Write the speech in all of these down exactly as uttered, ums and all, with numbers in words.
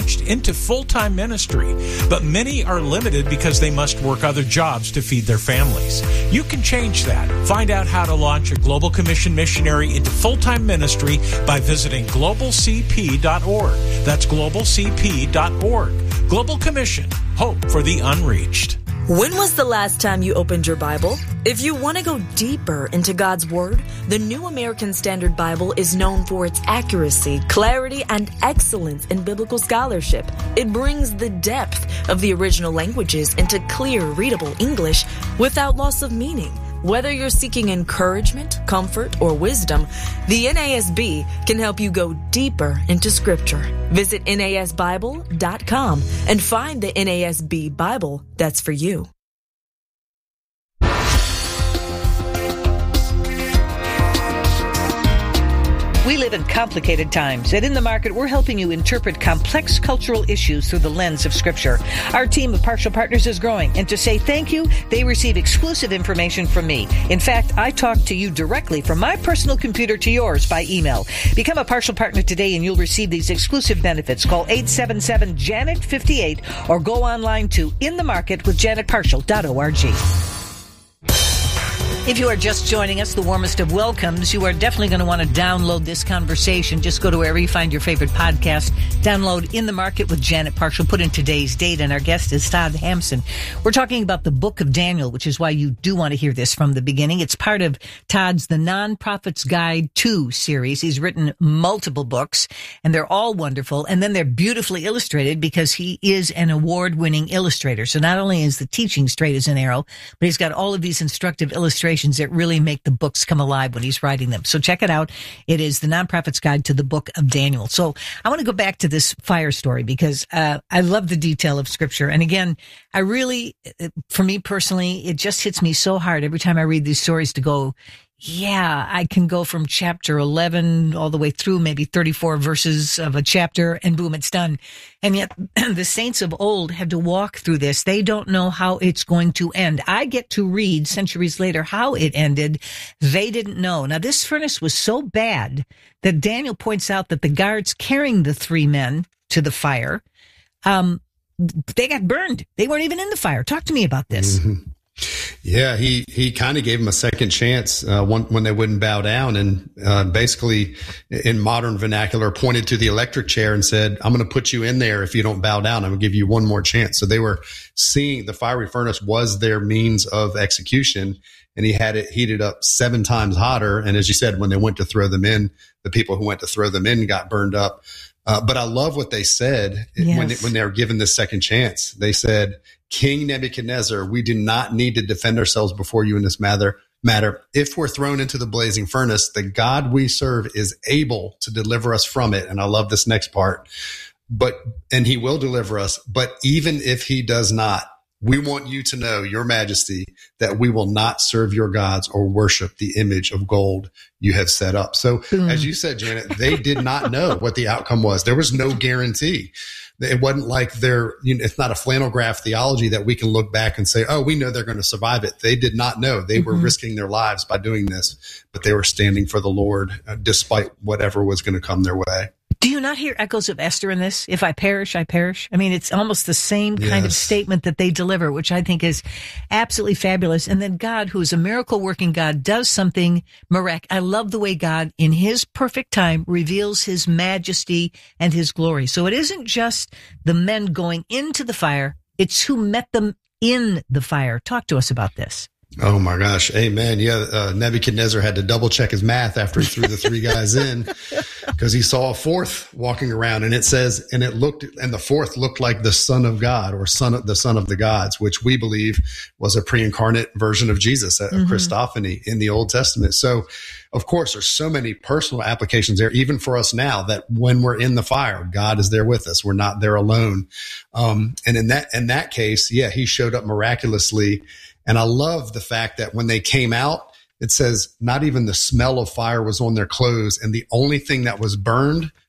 launched into full-time ministry, but many are limited because they must work other jobs to feed their families. You can change that. Find out how to launch a Global Commission missionary into full-time ministry by visiting global c p dot org. That's global c p dot org. Global Commission, hope for the unreached. When was the last time you opened your Bible? If you want to go deeper into God's Word, the New American Standard Bible is known for its accuracy, clarity, and excellence in biblical scholarship. It brings the depth of the original languages into clear, readable English without loss of meaning. Whether you're seeking encouragement, comfort, or wisdom, the N A S B can help you go deeper into Scripture. Visit N A S Bible dot com and find the N A S B Bible that's for you. We live in complicated times, and in the market, we're helping you interpret complex cultural issues through the lens of Scripture. Our team of Partial Partners is growing, and to say thank you, they receive exclusive information from me. In fact, I talk to you directly from my personal computer to yours by email. Become a Partial Partner today, and you'll receive these exclusive benefits. Call eight seven seven, Janet fifty-eight or go online to in the market with janet partial dot org. If you are just joining us, the warmest of welcomes. You are definitely going to want to download this conversation. Just go to wherever you find your favorite podcast. Download In the Market with Janet Partial. Put in today's date, and our guest is Todd Hampson. We're talking about the book of Daniel, which is why you do want to hear this from the beginning. It's part of Todd's The Non-Prophet's Guide to series. He's written multiple books, and they're all wonderful. And then they're beautifully illustrated because he is an award-winning illustrator. So not only is the teaching straight as an arrow, but he's got all of these instructive illustrations that really make the books come alive when he's writing them. So check it out. It is The Non-Prophet's Guide to the Book of Daniel. So I want to go back to this fire story because uh, I love the detail of Scripture. And again, I really, for me personally, it just hits me so hard every time I read these stories to go, yeah, I can go from chapter eleven all the way through maybe thirty-four verses of a chapter and boom, it's done. And yet the saints of old had to walk through this. They don't know how it's going to end. I get to read centuries later how it ended. They didn't know. Now, this furnace was so bad that Daniel points out that the guards carrying the three men to the fire, um, they got burned. They weren't even in the fire. Talk to me about this. Mm-hmm. Yeah, he, he kind of gave them a second chance uh, when, when they wouldn't bow down, and uh, basically, in modern vernacular, pointed to the electric chair and said, I'm going to put you in there if you don't bow down. I'm going to give you one more chance. So they were seeing the fiery furnace was their means of execution, and he had it heated up seven times hotter. And as you said, when they went to throw them in, the people who went to throw them in got burned up. Uh, but I love what they said yes. when, when they were given this second chance. They said, King Nebuchadnezzar, we do not need to defend ourselves before you in this matter. Matter. If we're thrown into the blazing furnace, the God we serve is able to deliver us from it. And I love this next part. But, and he will deliver us. But even if he does not, we want you to know, Your Majesty, that we will not serve your gods or worship the image of gold you have set up. So mm. as you said, Janet, they did not know what the outcome was. There was no guarantee. It wasn't like they're, you know, it's not a flannel graph theology that we can look back and say, oh, we know they're going to survive it. They did not know. They mm-hmm. were risking their lives by doing this, but they were standing for the Lord uh, despite whatever was going to come their way. Do you not hear echoes of Esther in this? If I perish, I perish. I mean, it's almost the same kind yes. of statement that they deliver, which I think is absolutely fabulous. And then God, who is a miracle working God, does something miraculous. I love the way God, in his perfect time, reveals his majesty and his glory. So it isn't just the men going into the fire. It's who met them in the fire. Talk to us about this. Oh my gosh. Amen. Yeah. Uh, Nebuchadnezzar had to double check his math after he threw the three guys in because he saw a fourth walking around, and it says, and it looked, and the fourth looked like the son of God, or son of the son of the gods, which we believe was a pre-incarnate version of Jesus, a, mm-hmm. a Christophany in the Old Testament. So of course, there's so many personal applications there, even for us now, that when we're in the fire, God is there with us. We're not there alone. Um, and in that, in that case, yeah, he showed up miraculously. And I love the fact that when they came out, it says not even the smell of fire was on their clothes. And the only thing that was burned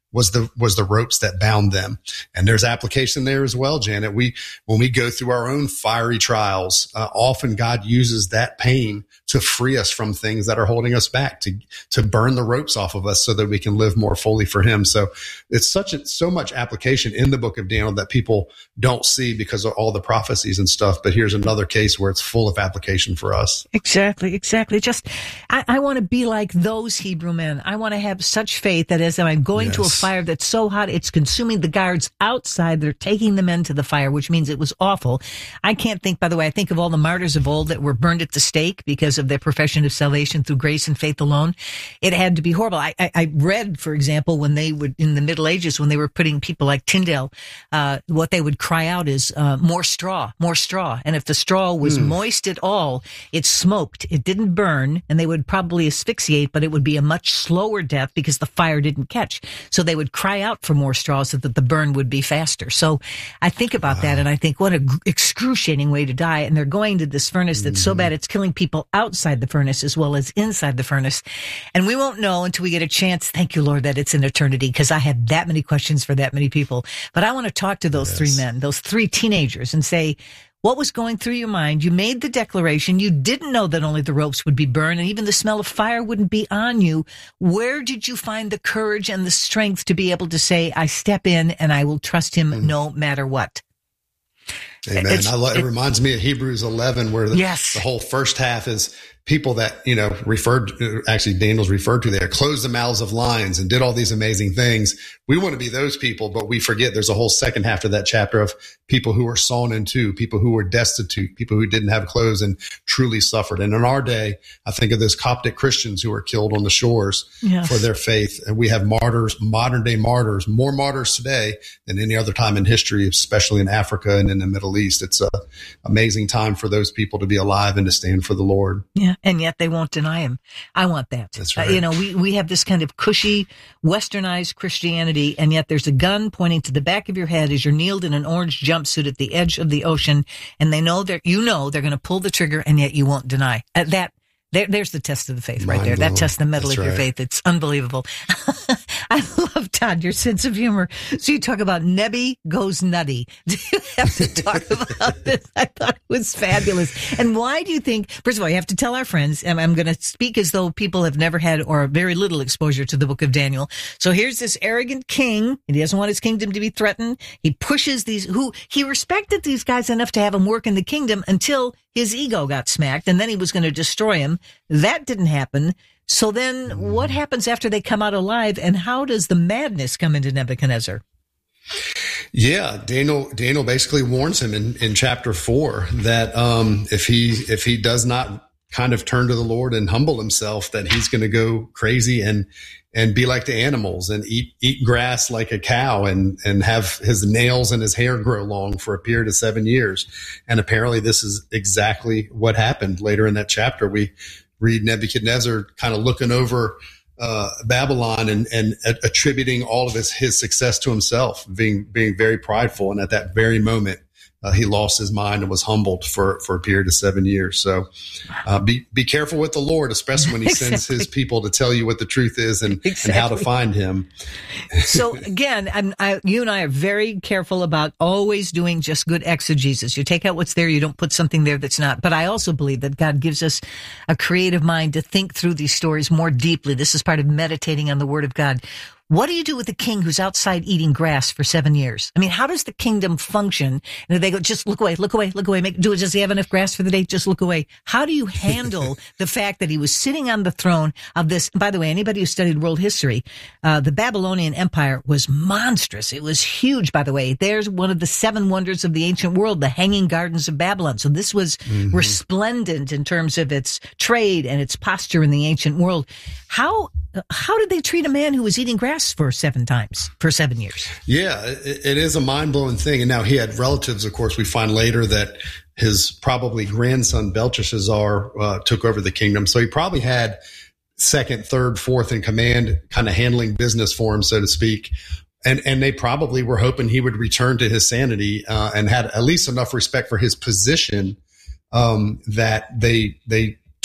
was the was the ropes that bound them. And there's application there as well, Janet. We when we go through our own fiery trials, uh, often God uses that pain to free us from things that are holding us back, to to burn the ropes off of us so that we can live more fully for Him. So it's such a, so much application in the book of Daniel that people don't see because of all the prophecies and stuff. But here's another case where it's full of application for us. Exactly, exactly. Just I, I want to be like those Hebrew men. I want to have such faith that as I'm going yes. to a fire that's so hot it's consuming the guards outside, they're taking the men to the fire, which means it was awful. I can't think, by the way, I think of all the martyrs of old that were burned at the stake because of their profession of salvation through grace and faith alone. It had to be horrible. I, I, I read, for example, when they would, in the Middle Ages, when they were putting people like Tyndale, uh, what they would cry out is, uh, more straw, more straw. And if the straw was mm. moist at all, it smoked. It didn't burn, and they would probably asphyxiate, but it would be a much slower death because the fire didn't catch. So they would cry out for more straw so that the burn would be faster. So I think about wow. that, and I think what an excruciating way to die. And they're going to this furnace that's mm. so bad it's killing people outside the furnace as well as inside the furnace. And we won't know until we get a chance. Thank you, Lord, that it's an eternity, because I have that many questions for that many people. But I want to talk to those yes. three men, those three teenagers, and say, what was going through your mind? You made the declaration. You didn't know that only the ropes would be burned and even the smell of fire wouldn't be on you. Where did you find the courage and the strength to be able to say, I step in and I will trust Him mm. no matter what? Amen. I lo- it, it reminds me of Hebrews eleven, where the, yes. the whole first half is people that, you know, referred, actually Daniel's referred to there, closed the mouths of lions and did all these amazing things. We want to be those people, but we forget there's a whole second half to that chapter of people who were sawn in two, people who were destitute, people who didn't have clothes and truly suffered. And in our day, I think of those Coptic Christians who were killed on the shores yes. for their faith. And we have martyrs, modern day martyrs, more martyrs today than any other time in history, especially in Africa and in the Middle East. It's an amazing time for those people to be alive and to stand for the Lord. Yeah. And yet they won't deny Him. I want that. That's right. Uh, you know, we, we have this kind of cushy, westernized Christianity, and yet there's a gun pointing to the back of your head as you're kneeled in an orange jumpsuit at the edge of the ocean, and they know that you know they're going to pull the trigger, and yet you won't deny. Uh, that There, there's the test of the faith right there. That tests the metal of your faith. It's unbelievable. I love, Todd, your sense of humor. So you talk about Nebi goes nutty. Do you have to talk about this? I thought it was fabulous. And why do you think, first of all, you have to tell our friends, and I'm going to speak as though people have never had or very little exposure to the book of Daniel. So here's this arrogant king, and he doesn't want his kingdom to be threatened. He pushes these, who, he respected these guys enough to have them work in the kingdom until his ego got smacked, and then he was going to destroy him. That didn't happen. So then what happens after they come out alive, and how does the madness come into Nebuchadnezzar? Yeah, Daniel Daniel basically warns him in, in chapter four that um, if he if he does not kind of turn to the Lord and humble himself, that he's going to go crazy and and be like the animals and eat eat grass like a cow and and have his nails and his hair grow long for a period of seven years. And apparently this is exactly what happened. Later in that chapter, we read Nebuchadnezzar kind of looking over uh, Babylon and, and attributing all of his, his success to himself, being being very prideful. And at that very moment, Uh, he lost his mind and was humbled for, for a period of seven years. So uh, be be careful with the Lord, especially when he sends exactly. his people to tell you what the truth is and, exactly. and how to find him. So again, I'm, I, you and I are very careful about always doing just good exegesis. You take out what's there, you don't put something there that's not. But I also believe that God gives us a creative mind to think through these stories more deeply. This is part of meditating on the Word of God. What do you do with a king who's outside eating grass for seven years? I mean, how does the kingdom function? And they go, just look away, look away, look away. Make, do does he have enough grass for the day? Just look away. How do you handle the fact that he was sitting on the throne of this? By the way, anybody who studied world history, uh, the Babylonian Empire was monstrous. It was huge, by the way. There's one of the seven wonders of the ancient world, the Hanging Gardens of Babylon. So this was mm-hmm. resplendent in terms of its trade and its posture in the ancient world. How How did they treat a man who was eating grass for seven times, for seven years? Yeah, it, it is a mind-blowing thing. And now he had relatives, of course. We find later that his probably grandson Belteshazzar uh, took over the kingdom. So he probably had second, third, fourth in command, kind of handling business for him, so to speak. And and they probably were hoping he would return to his sanity uh, and had at least enough respect for his position um, that they they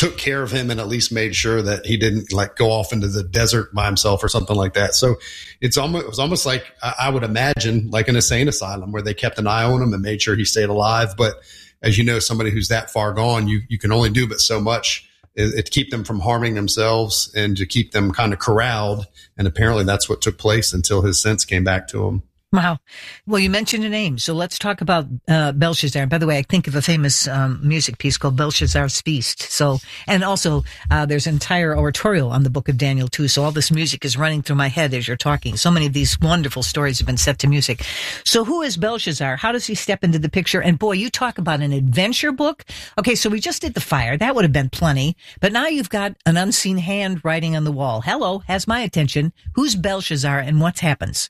took care of him and at least made sure that he didn't like go off into the desert by himself or something like that. So it's almost, it was almost like I would imagine like an insane asylum where they kept an eye on him and made sure he stayed alive. But as you know, somebody who's that far gone, you, you can only do but so much to keep them from harming themselves and to keep them kind of corralled. And apparently that's what took place until his sense came back to him. Wow. Well, you mentioned a name, so let's talk about uh, Belshazzar. By the way, I think of a famous um, music piece called Belshazzar's Feast. So, and also uh, there's an entire oratorial on the book of Daniel too. So all this music is running through my head as you're talking. So many of these wonderful stories have been set to music. So who is Belshazzar? How does he step into the picture? And boy, you talk about an adventure book. Okay, so we just did the fire. That would have been plenty. But now you've got an unseen hand writing on the wall. Hello, has my attention. Who's Belshazzar and what happens?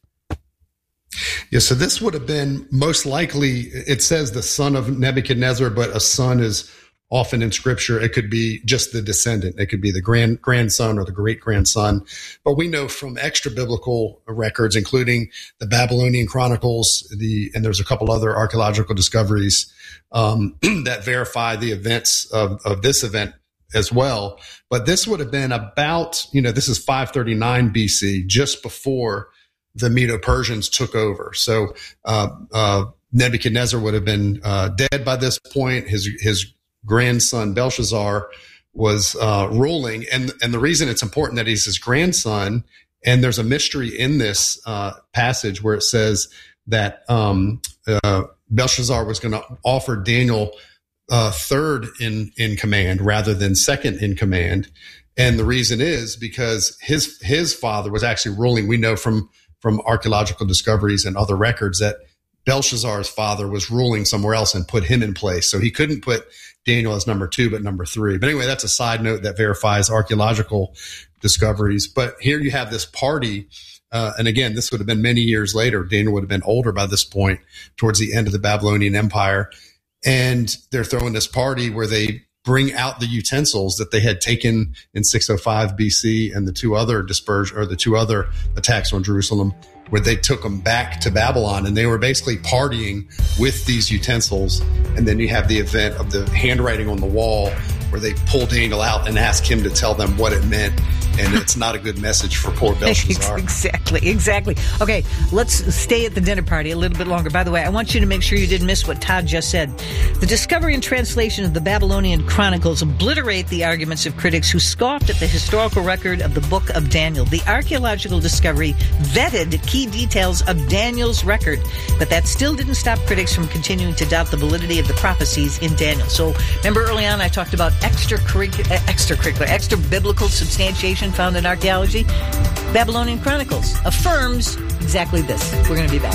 Yeah, so this would have been most likely, it says the son of Nebuchadnezzar, but a son is often in scripture. It could be just the descendant. It could be the grand grandson or the great grandson. But we know from extra biblical records, including the Babylonian Chronicles, the and there's a couple other archaeological discoveries um, that verify the events of, of this event as well. But this would have been about, you know, this is five thirty-nine B C, just before the Medo-Persians took over. So uh, uh, Nebuchadnezzar would have been uh, dead by this point. His his grandson Belshazzar was uh, ruling, and and the reason it's important that he's his grandson, and there's a mystery in this uh, passage where it says that um, uh, Belshazzar was going to offer Daniel uh, third in in command rather than second in command, and the reason is because his his father was actually ruling. We know from from archaeological discoveries and other records that Belshazzar's father was ruling somewhere else and put him in place. So he couldn't put Daniel as number two, but number three. But anyway, that's a side note that verifies archaeological discoveries. But here you have this party. Uh, and again, this would have been many years later. Daniel would have been older by this point, towards the end of the Babylonian Empire. And they're throwing this party where they bring out the utensils that they had taken in six oh five B C and the two other dispersion or the two other attacks on Jerusalem, where they took them back to Babylon, and they were basically partying with these utensils. And then you have the event of the handwriting on the wall where they pull Daniel out and ask him to tell them what it meant. And it's not a good message for poor Belshazzar. Exactly, exactly. Okay, let's stay at the dinner party a little bit longer. By the way, I want you to make sure you didn't miss what Todd just said. The discovery and translation of the Babylonian Chronicles obliterate the arguments of critics who scoffed at the historical record of the book of Daniel. The archaeological discovery vetted key details of Daniel's record, but that still didn't stop critics from continuing to doubt the validity of the prophecies in Daniel. So remember early on I talked about extracurricular, extracurricular, extra biblical substantiation found in archaeology? Babylonian Chronicles affirms exactly this. We're going to be back.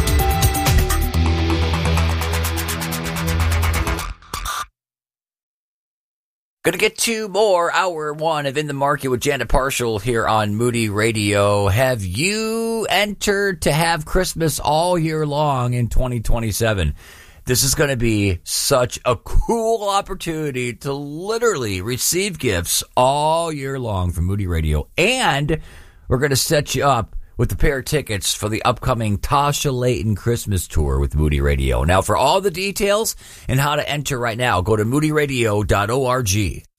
Going to get to more hour one of In the Market with Janet Parshall here on Moody Radio. Have you entered to have Christmas all year long in twenty twenty-seven? This is going to be such a cool opportunity to literally receive gifts all year long from Moody Radio. And we're going to set you up with a pair of tickets for the upcoming Tasha Layton Christmas tour with Moody Radio. Now, for all the details and how to enter right now, go to moody radio dot org.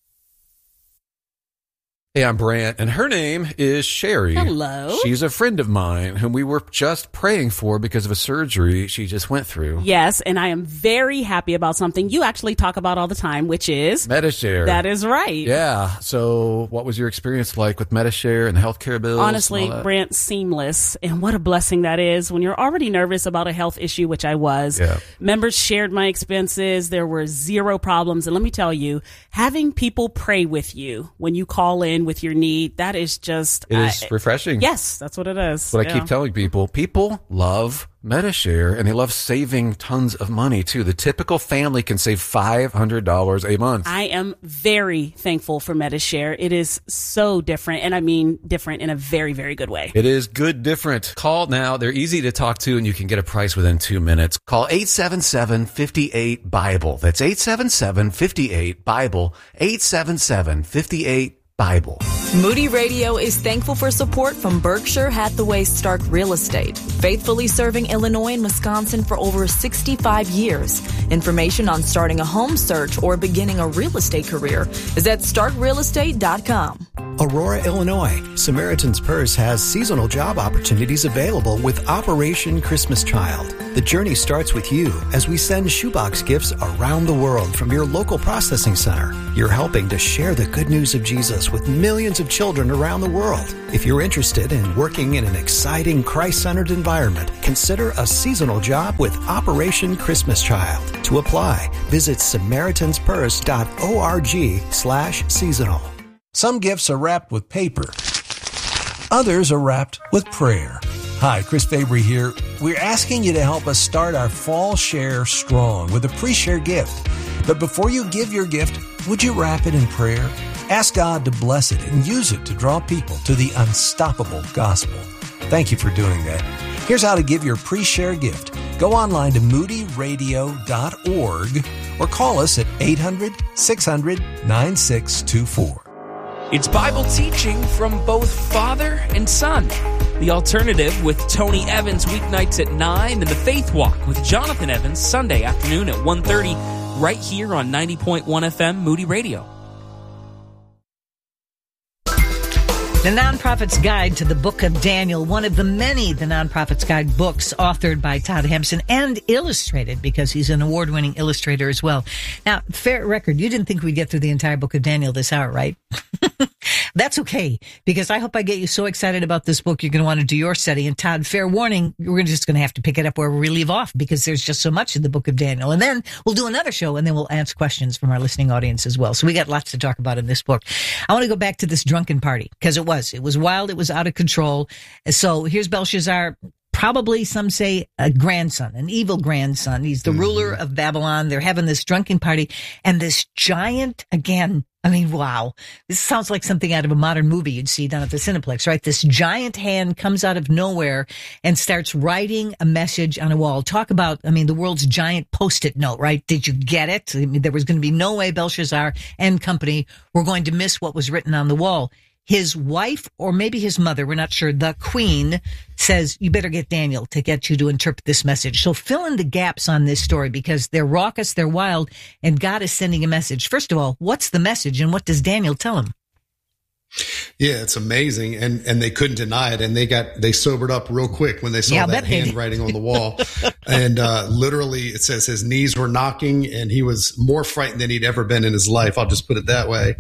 Hey, I'm Brant, and her name is Sherry. Hello. She's a friend of mine whom we were just praying for because of a surgery she just went through. Yes, and I am very happy about something you actually talk about all the time, which is Medi-Share. That is right. Yeah. So what was your experience like with Medi-Share and the healthcare bills? Honestly, Brant, seamless. And what a blessing that is when you're already nervous about a health issue, which I was. Yeah. Members shared my expenses. There were zero problems. And let me tell you, having people pray with you when you call in with your need, that is just it is uh, refreshing. Yes, that's what it is. What yeah. I keep telling people, people love Medi-Share, and they love saving tons of money too. The typical family can save five hundred dollars a month. I am very thankful for Medi-Share. It is so different, and I mean different in a very, very good way. It is good different. Call now. They're easy to talk to, and you can get a price within two minutes. Call eight seven seven, five eight, Bible. That's eight seven seven, five eight, Bible. eight seven seven, five eight, Bible. Moody Radio is thankful for support from Berkshire Hathaway Stark Real Estate, faithfully serving Illinois and Wisconsin for over sixty-five years. Information on starting a home search or beginning a real estate career is at stark real estate dot com. Aurora, Illinois. Samaritan's Purse has seasonal job opportunities available with Operation Christmas Child. The journey starts with you as we send shoebox gifts around the world from your local processing center. You're helping to share the good news of Jesus with millions of children around the world. If you're interested in working in an exciting Christ-centered environment, consider a seasonal job with Operation Christmas Child. To apply, visit samaritans purse dot org slash seasonal. Some gifts are wrapped with paper. Others are wrapped with prayer. Hi, Chris Fabry here. We're asking you to help us start our fall share strong with a pre-share gift. But before you give your gift, would you wrap it in prayer? Ask God to bless it and use it to draw people to the unstoppable gospel. Thank you for doing that. Here's how to give your pre-share gift. Go online to moody radio dot org or call us at eight hundred, six hundred, nine six two four. It's Bible teaching from both Father and Son. The Alternative with Tony Evans weeknights at nine, and The Faith Walk with Jonathan Evans Sunday afternoon at one thirty, right here on ninety point one F M Moody Radio. The Nonprofit's Guide to the Book of Daniel, one of the many The Nonprofit's Guide books authored by Todd Hempson and illustrated because he's an award-winning illustrator as well. Now, fair record, you didn't think we'd get through the entire book of Daniel this hour, right? That's okay, because I hope I get you so excited about this book you're going to want to do your study. And Todd, fair warning, we're just going to have to pick it up where we leave off because there's just so much in the book of Daniel. And then we'll do another show, and then we'll answer questions from our listening audience as well. So we got lots to talk about in this book. I want to go back to this drunken party because it was. It was wild. It was out of control. So here's Belshazzar. Probably some say a grandson, an evil grandson. He's the mm-hmm. ruler of Babylon. They're having this drunken party, and this giant, again, I mean, wow. This sounds like something out of a modern movie you'd see down at the Cineplex, right? This giant hand comes out of nowhere and starts writing a message on a wall. Talk about, I mean, the world's giant Post-it note, right? Did you get it? I mean, there was going to be no way Belshazzar and company were going to miss what was written on the wall. His wife, or maybe his mother, we're not sure, the queen, says, you better get Daniel to get you to interpret this message. So fill in the gaps on this story because they're raucous, they're wild, and God is sending a message. First of all, what's the message and what does Daniel tell him? Yeah, it's amazing. And, and they couldn't deny it. And they got, they sobered up real quick when they saw yeah, that handwriting on the wall. And, uh, literally it says his knees were knocking and he was more frightened than he'd ever been in his life. I'll just put it that way.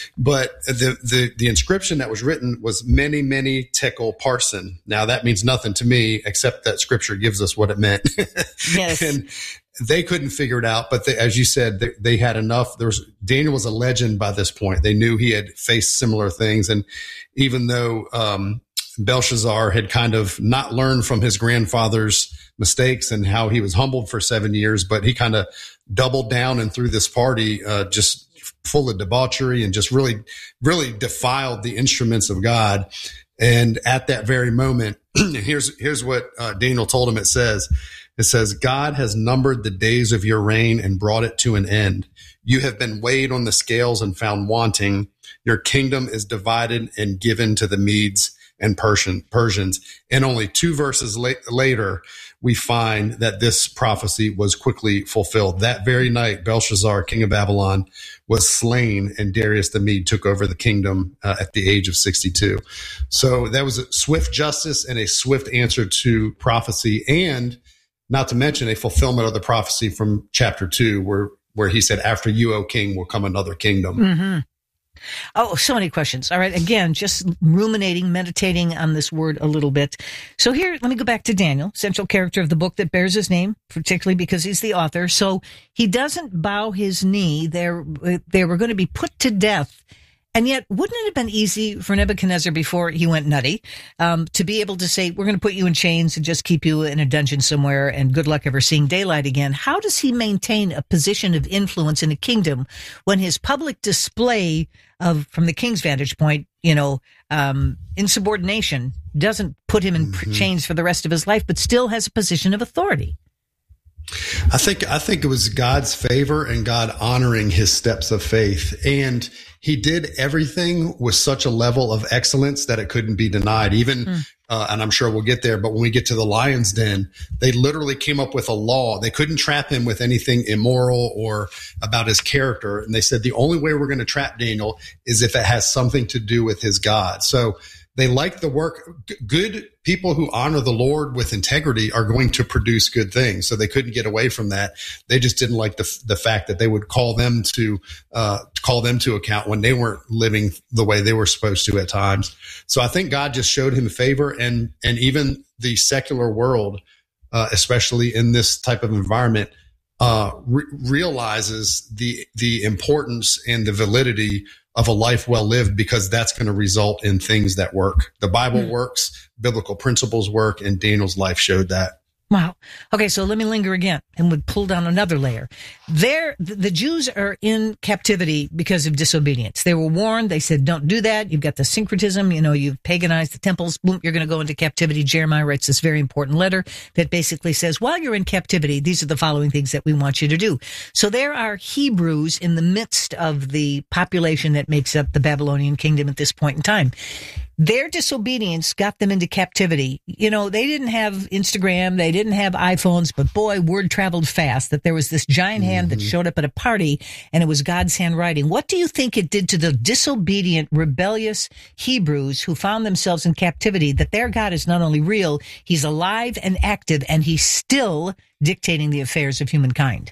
But the, the, the inscription that was written was many, many tekel parson. Now that means nothing to me, except that scripture gives us what it meant. Yes. And, they couldn't figure it out, but they, as you said, they, they had enough. There was Daniel was a legend by this point. They knew he had faced similar things, and even though um, Belshazzar had kind of not learned from his grandfather's mistakes and how he was humbled for seven years, but he kind of doubled down and threw this party uh, just full of debauchery and just really, really defiled the instruments of God. And at that very moment, here's here's what uh, Daniel told him. It says. It says, God has numbered the days of your reign and brought it to an end. You have been weighed on the scales and found wanting. Your kingdom is divided and given to the Medes and Persian, Persians. And only two verses la- later, we find that this prophecy was quickly fulfilled. That very night, Belshazzar, king of Babylon, was slain, and Darius the Mede took over the kingdom uh, at the age of sixty-two. So that was a swift justice and a swift answer to prophecy, and not to mention a fulfillment of the prophecy from chapter two, where, where he said, after you, O king, will come another kingdom. Mm-hmm. Oh, so many questions. All right. Again, just ruminating, meditating on this word a little bit. So here, let me go back to Daniel, central character of the book that bears his name, particularly because he's the author. So he doesn't bow his knee. They're, they were going to be put to death. And yet, wouldn't it have been easy for Nebuchadnezzar before he went nutty um, to be able to say, we're going to put you in chains and just keep you in a dungeon somewhere and good luck ever seeing daylight again? How does he maintain a position of influence in a kingdom when his public display of, from the king's vantage point, you know, um, insubordination doesn't put him in mm-hmm. chains for the rest of his life, but still has a position of authority? I think I think it was God's favor and God honoring his steps of faith. And he did everything with such a level of excellence that it couldn't be denied. Even, mm. uh, and I'm sure we'll get there, but when we get to the lion's den, they literally came up with a law. They couldn't trap him with anything immoral or about his character. And they said the only way we're going to trap Daniel is if it has something to do with his God. So they like the work. Good people who honor the Lord with integrity are going to produce good things. So they couldn't get away from that. They just didn't like the the fact that they would call them to uh call them to account when they weren't living the way they were supposed to at times. So I think God just showed him favor, and and even the secular world, uh, especially in this type of environment, uh re- realizes the the importance and the validity of a life well lived, because that's going to result in things that work. The Bible mm. works, biblical principles work, and Daniel's life showed that. Wow. Okay, so let me linger again and would pull down another layer. There, the Jews are in captivity because of disobedience. They were warned. They said, don't do that. You've got the syncretism. You know, you've paganized the temples. Boom, you're going to go into captivity. Jeremiah writes this very important letter that basically says, while you're in captivity, these are the following things that we want you to do. So there are Hebrews in the midst of the population that makes up the Babylonian kingdom at this point in time. Their disobedience got them into captivity. You know, they didn't have Instagram, they didn't have iPhones, but boy, word traveled fast that there was this giant mm-hmm. hand that showed up at a party, and it was God's handwriting. What do you think it did to the disobedient, rebellious Hebrews who found themselves in captivity, that their God is not only real, he's alive and active, and he's still dictating the affairs of humankind?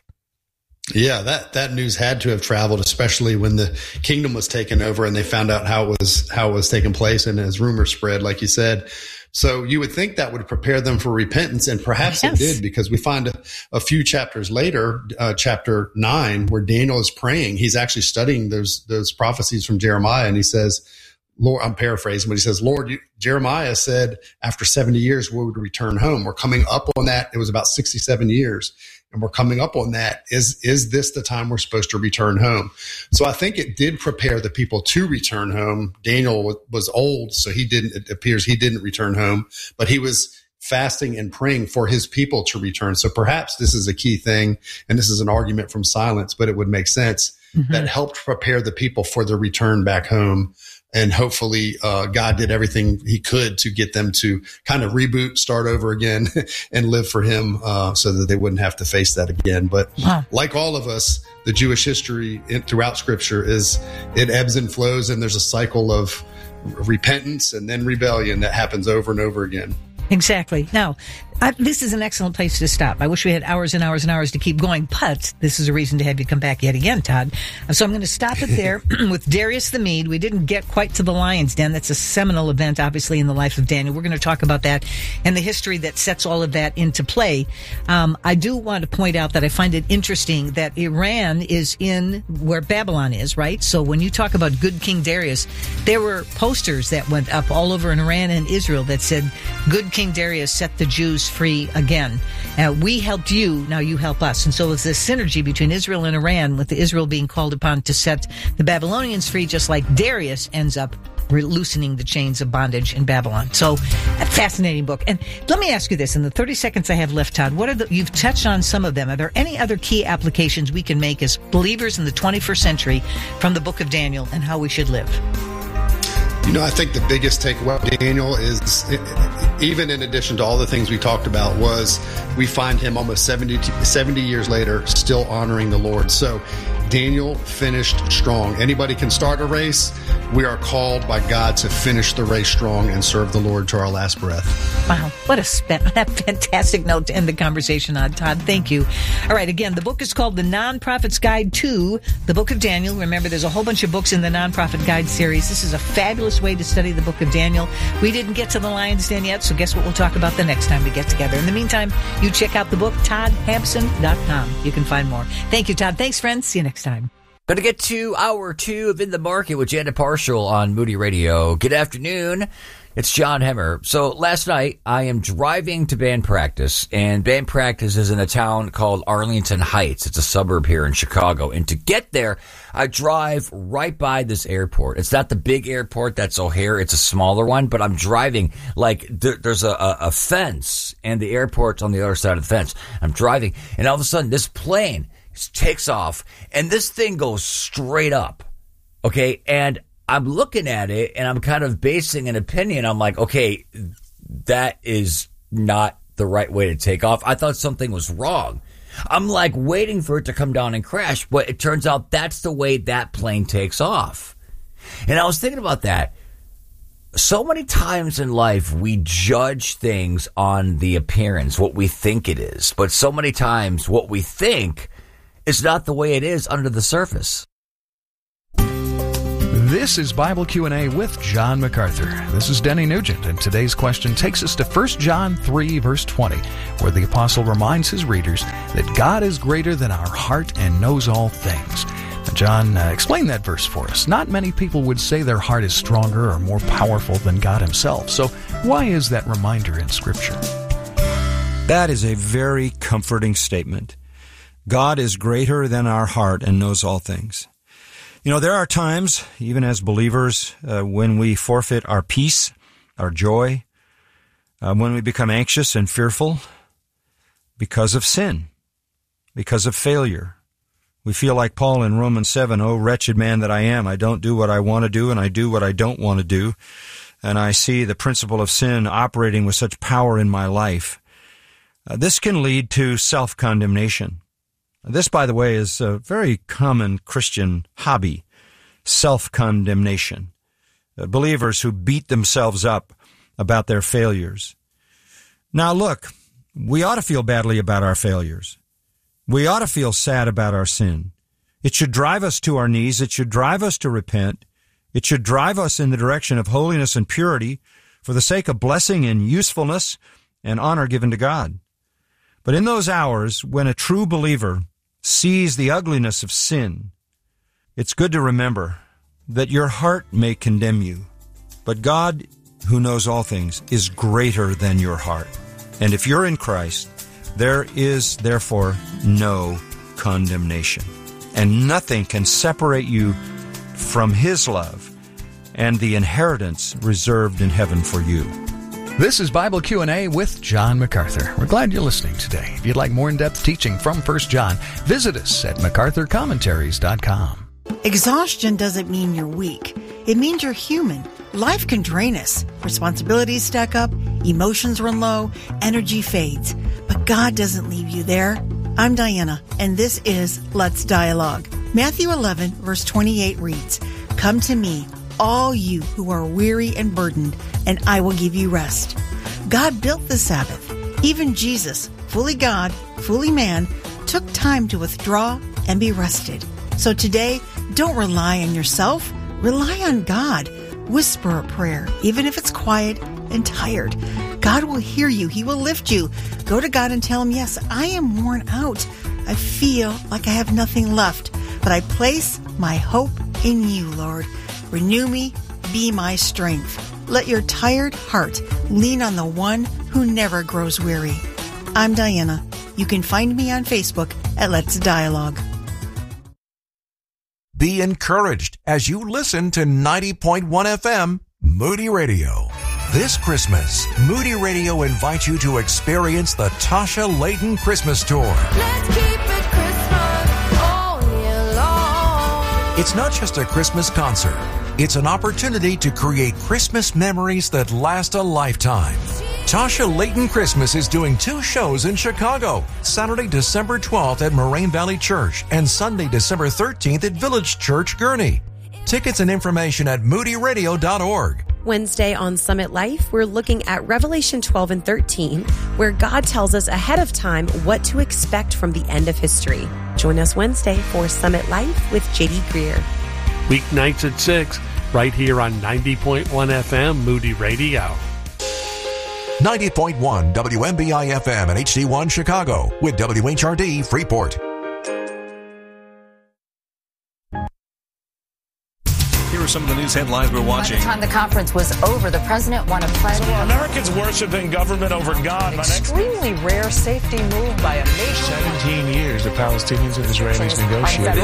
Yeah, that, that news had to have traveled, especially when the kingdom was taken over and they found out how it was, how it was taking place. And as rumors spread, like you said, so you would think that would prepare them for repentance. And perhaps yes. it did, because we find a, a few chapters later, uh, chapter nine, where Daniel is praying. He's actually studying those, those prophecies from Jeremiah. And he says, Lord, I'm paraphrasing, but he says, Lord, you, Jeremiah said after seventy years, we would return home. We're coming up on that. It was about sixty-seven years. And we're coming up on that. Is, is this the time we're supposed to return home? So I think it did prepare the people to return home. Daniel was, was old, so he didn't, it appears he didn't return home, but he was fasting and praying for his people to return. So perhaps this is a key thing, and this is an argument from silence, but it would make sense, mm-hmm. that helped prepare the people for their return back home. And hopefully, uh, God did everything he could to get them to kind of reboot, start over again, and live for him, uh, so that they wouldn't have to face that again. But wow. like all of us, the Jewish history in, throughout Scripture is, it ebbs and flows, and there's a cycle of repentance and then rebellion that happens over and over again. Exactly. Now, I, this is an excellent place to stop. I wish we had hours and hours and hours to keep going, but this is a reason to have you come back yet again, Todd. So I'm going to stop it there with Darius the Mede. We didn't get quite to the Lion's Den. That's a seminal event, obviously, in the life of Daniel. We're going to talk about that and the history that sets all of that into play. Um, I do want to point out that I find it interesting that Iran is in where Babylon is, right? So when you talk about good King Darius, there were posters that went up all over in Iran and Israel that said, good King Darius set the Jews free again. Uh, we helped you, now you help us. And so it's this synergy between Israel and Iran, with the Israel being called upon to set the Babylonians free, just like Darius ends up loosening the chains of bondage in Babylon. So, a fascinating book. And let me ask you this, in the thirty seconds I have left, Todd, what are the, you've touched on some of them. Are there any other key applications we can make as believers in the twenty-first century from the book of Daniel and how we should live? You know, I think the biggest takeaway of Daniel is, even in addition to all the things we talked about, was we find him almost seventy, seventy years later still honoring the Lord. So Daniel finished strong. Anybody can start a race. We are called by God to finish the race strong and serve the Lord to our last breath. Wow, what a spe- fantastic note to end the conversation on, Todd. Thank you. All right, again, the book is called The Non-Prophet's Guide to the Book of Daniel. Remember, there's a whole bunch of books in the Non-Prophet Guide series. This is a fabulous way to study the book of Daniel. We didn't get to the Lion's Den yet, so guess what we'll talk about the next time we get together. In the meantime, you check out the book, todd hampson dot com. You can find more. Thank you, Todd. Thanks, friends. See you next time. Going to get to hour two of In the Market with Janet Parshall on Moody Radio. Good afternoon. It's John Hemmer. So last night I am driving to band practice, and band practice is in a town called Arlington Heights. It's a suburb here in Chicago. And to get there, I drive right by this airport. It's not the big airport that's O'Hare. It's a smaller one, but I'm driving like there, there's a, a, a fence, and the airport's on the other side of the fence. I'm driving, and all of a sudden this plane takes off, and this thing goes straight up. Okay, and I'm looking at it, and I'm kind of basing an opinion. I'm like, okay, that is not the right way to take off. I thought something was wrong. I'm like waiting for it to come down and crash, but it turns out that's the way that plane takes off. And I was thinking about that. So many times in life, we judge things on the appearance, what we think it is. But so many times, what we think is not the way it is under the surface. This is Bible Q and A with John MacArthur. This is Denny Nugent, and today's question takes us to First John three, verse twenty, where the apostle reminds his readers that God is greater than our heart and knows all things. Now, John, uh, explain that verse for us. Not many people would say their heart is stronger or more powerful than God himself. So why is that reminder in Scripture? That is a very comforting statement. God is greater than our heart and knows all things. You know, there are times, even as believers, uh, when we forfeit our peace, our joy, uh, when we become anxious and fearful because of sin, because of failure. We feel like Paul in Romans seven, "Oh, wretched man that I am, I don't do what I want to do, and I do what I don't want to do." And I see the principle of sin operating with such power in my life. Uh, this can lead to self-condemnation. This, by the way, is a very common Christian hobby, self-condemnation. Uh, believers who beat themselves up about their failures. Now look, we ought to feel badly about our failures. We ought to feel sad about our sin. It should drive us to our knees. It should drive us to repent. It should drive us in the direction of holiness and purity for the sake of blessing and usefulness and honor given to God. But in those hours when a true believer sees the ugliness of sin, it's good to remember that your heart may condemn you, but God, who knows all things, is greater than your heart. And if you're in Christ, there is therefore no condemnation. And nothing can separate you from His love and the inheritance reserved in heaven for you. This is Bible Q and A with John MacArthur. We're glad you're listening today. If you'd like more in-depth teaching from First John, visit us at macarthur commentaries dot com. Exhaustion doesn't mean you're weak. It means you're human. Life can drain us. Responsibilities stack up, emotions run low, energy fades. But God doesn't leave you there. I'm Diana, and this is Let's Dialogue. Matthew eleven, verse twenty-eight reads, "Come to me, all you who are weary and burdened, and I will give you rest." God built the Sabbath. Even Jesus, fully God, fully man, took time to withdraw and be rested. So today, don't rely on yourself. Rely on God. Whisper a prayer, even if it's quiet and tired. God will hear you. He will lift you. Go to God and tell Him, yes, I am worn out. I feel like I have nothing left, but I place my hope in you, Lord. Renew me, be my strength. Let your tired heart lean on the one who never grows weary. I'm Diana. You can find me on Facebook at Let's Dialogue. Be encouraged as you listen to ninety point one F M Moody Radio. This Christmas, Moody Radio invites you to experience the Tasha Layton Christmas Tour. Let's keep it Christmas all year long. It's not just a Christmas concert. It's an opportunity to create Christmas memories that last a lifetime. Tasha Layton Christmas is doing two shows in Chicago, Saturday, December twelfth at Moraine Valley Church and Sunday, December thirteenth at Village Church, Gurnee. Tickets and information at moody radio dot org. Wednesday on Summit Life, we're looking at Revelation twelve and thirteen, where God tells us ahead of time what to expect from the end of history. Join us Wednesday for Summit Life with J D Greer. Weeknights at six, right here on ninety point one F M Moody Radio. ninety point one W M B I F M and H D one Chicago with W H R D Freeport. are some of the news headlines we're watching. By the time the conference was over, the president won a pledge. So are Americans worshiping government over God? Extremely rare safety move by a nation. Seventeen years the Palestinians and Israelis negotiated.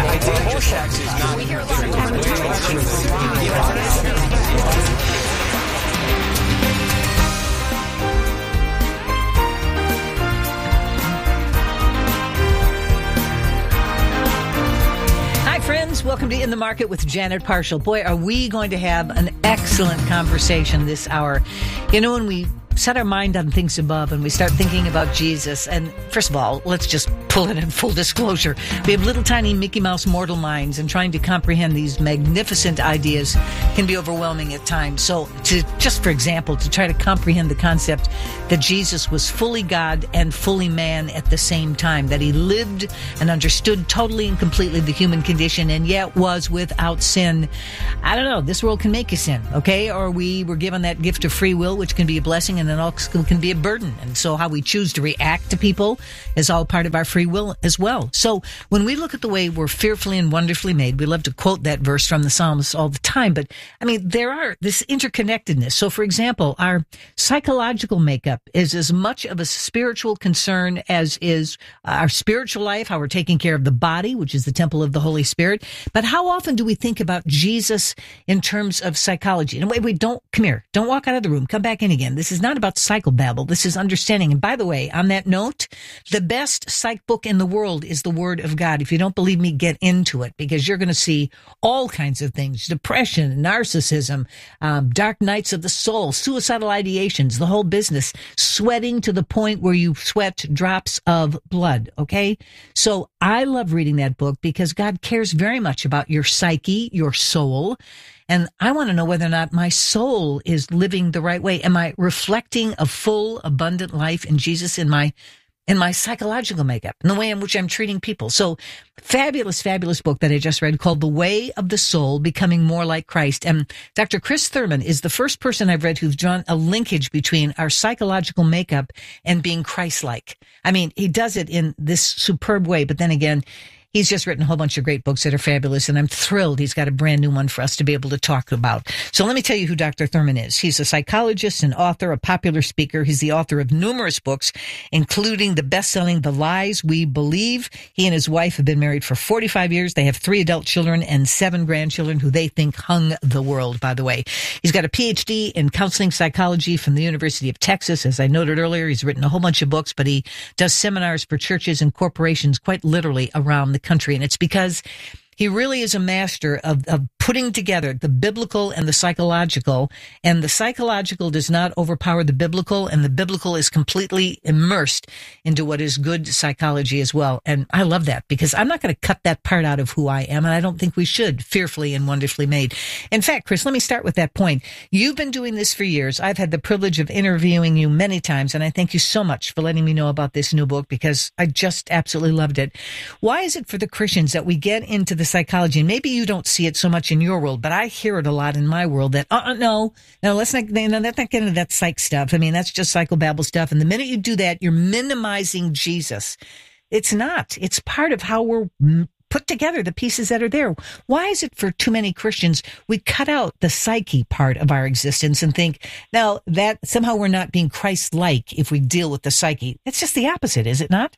Friends, welcome to In the Market with Janet Parshall. Boy, are we going to have an excellent conversation this hour. You know, when we set our mind on things above and we start thinking about Jesus, and first of all, let's just pull it in full disclosure. We have little tiny Mickey Mouse mortal minds, and trying to comprehend these magnificent ideas can be overwhelming at times. So to, just for example, to try to comprehend the concept that Jesus was fully God and fully man at the same time, that he lived and understood totally and completely the human condition and yet was without sin. I don't know, this world can make you sin, okay? Or we were given that gift of free will, which can be a blessing, and then also can be a burden. And so how we choose to react to people is all part of our free will as well. So when we look at the way we're fearfully and wonderfully made, we love to quote that verse from the Psalms all the time. But I mean, there are this interconnectedness. So for example, our psychological makeup is as much of a spiritual concern as is our spiritual life, how we're taking care of the body, which is the temple of the Holy Spirit. But how often do we think about Jesus in terms of psychology? And wait, wait, don't, come here. Don't walk out of the room. Come back in again. This is not about psychobabble. This is understanding. And by the way, on that note, the best psych book in the world is the Word of God. If you don't believe me, get into it, because you're going to see all kinds of things: depression, narcissism, um, dark nights of the soul, suicidal ideations, the whole business, sweating to the point where you sweat drops of blood. Okay. So I love reading that book because God cares very much about your psyche, your soul. And I want to know whether or not my soul is living the right way. Am I reflecting a full, abundant life in Jesus in my in my psychological makeup, in the way in which I'm treating people? So fabulous, fabulous book that I just read called The Way of the Soul, Becoming More Like Christ. And Doctor Chris Thurman is the first person I've read who's drawn a linkage between our psychological makeup and being Christ-like. I mean, he does it in this superb way, but then again, he's just written a whole bunch of great books that are fabulous, and I'm thrilled he's got a brand new one for us to be able to talk about. So let me tell you who Doctor Thurman is. He's a psychologist, an author, a popular speaker. He's the author of numerous books, including the best-selling The Lies We Believe. He and his wife have been married for forty-five years. They have three adult children and seven grandchildren who they think hung the world, by the way. He's got a P H D in counseling psychology from the University of Texas. As I noted earlier, he's written a whole bunch of books, but he does seminars for churches and corporations quite literally around the country. And it's because he really is a master of, of putting together the biblical and the psychological, and the psychological does not overpower the biblical, and the biblical is completely immersed into what is good psychology as well. And I love that, because I'm not going to cut that part out of who I am, and I don't think we should. Fearfully and wonderfully made. In fact, Chris, let me start with that point. You've been doing this for years. I've had the privilege of interviewing you many times, and I thank you so much for letting me know about this new book, because I just absolutely loved it. Why is it for the Christians that we get into the psychology, and maybe you don't see it so much in your world, but I hear it a lot in my world, that, uh, no, no, let's not, no, let's not get into that psych stuff. I mean, that's just psychobabble stuff. And the minute you do that, you're minimizing Jesus. It's not. It's part of how we're put together, the pieces that are there. Why is it for too many Christians, we cut out the psyche part of our existence and think, now that somehow we're not being Christ-like if we deal with the psyche? It's just the opposite, is it not?